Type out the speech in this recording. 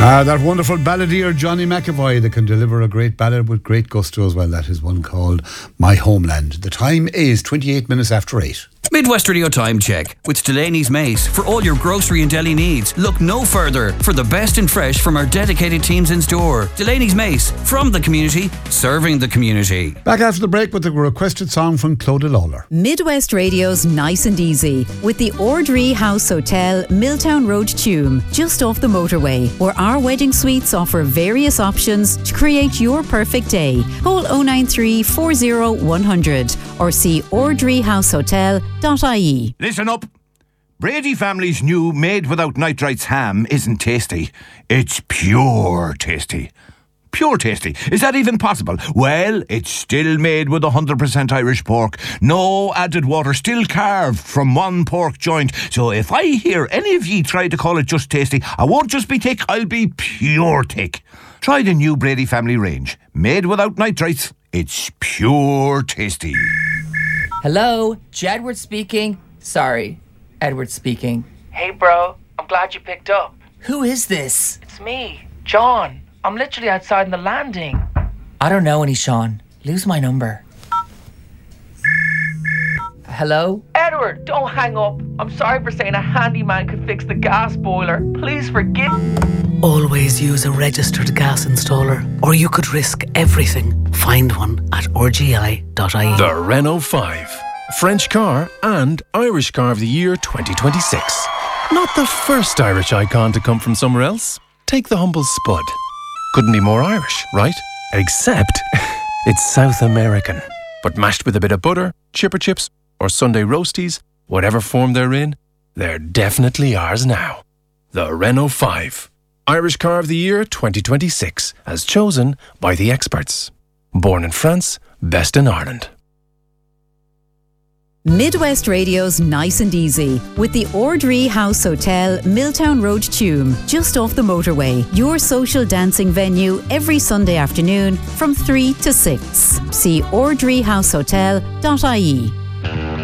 That wonderful balladeer Johnny McAvoy that can deliver a great ballad with great gusto as well. That is one called My Homeland. The time is 28 minutes after 8. Midwest Radio Time Check with Delaney's Mace. For all your grocery and deli needs, look no further for the best in fresh from our dedicated teams in store. Delaney's Mace, from the community, serving the community. Back after the break with the requested song from Clodagh Lawler. Midwest Radio's Nice and Easy with the Ordree House Hotel, Milltown Road, Tuam, just off the motorway, where our wedding suites offer various options to create your perfect day. Call 093 40 100 or see ordreehousehotel.ie. Listen up. Brady family's new made without nitrites ham isn't tasty. It's pure tasty. Pure tasty. Is that even possible? Well, it's still made with 100% Irish pork. No added water, still carved from one pork joint. So if I hear any of ye try to call it just tasty, I won't just be thick, I'll be pure thick. Try the new Brady family range. Made without nitrites. It's pure tasty. Hello, Jedward speaking. Sorry, Edward speaking. Hey bro, I'm glad you picked up. Who is this? It's me, John. I'm literally outside in the landing. I don't know any Sean. Lose my number. Hello? Edward, don't hang up. I'm sorry for saying a handyman could fix the gas boiler. Please forgive. Always use a registered gas installer, or you could risk everything. Find one at rgi.ie. The Renault 5. French car and Irish car of the year 2026. Not the first Irish icon to come from somewhere else. Take the humble Spud. Couldn't be more Irish, right? Except it's South American. But mashed with a bit of butter, chipper chips, or Sunday roasties, whatever form they're in, they're definitely ours now. The Renault 5. Irish car of the year 2026, as chosen by the experts. Born in France, best in Ireland. Midwest Radio's Nice and Easy with the Ordree House Hotel, Milltown Road, Tuam, just off the motorway. Your social dancing venue every Sunday afternoon from 3 to 6. See ordreehousehotel.ie.